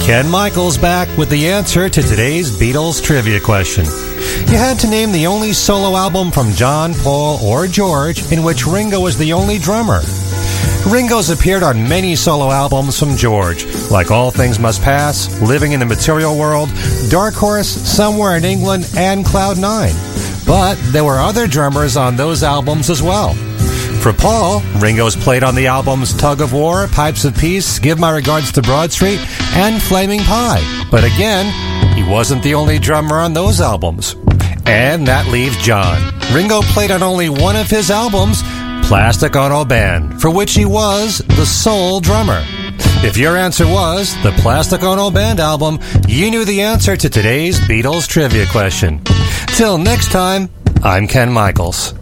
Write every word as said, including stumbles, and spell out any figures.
Ken Michaels back with the answer to today's Beatles trivia question. You had to name the only solo album from John, Paul, or George in which Ringo was the only drummer. Ringo's appeared on many solo albums from George, like All Things Must Pass, Living in the Material World, Dark Horse, Somewhere in England, and Cloud Nine. But there were other drummers on those albums as well. For Paul, Ringo's played on the albums Tug of War, Pipes of Peace, Give My Regards to Broad Street, and Flaming Pie. But again, he wasn't the only drummer on those albums. And that leaves John. Ringo played on only one of his albums, Plastic Ono Band, for which he was the sole drummer. If your answer was the Plastic Ono Band album, you knew the answer to today's Beatles trivia question. Till next time, I'm Ken Michaels.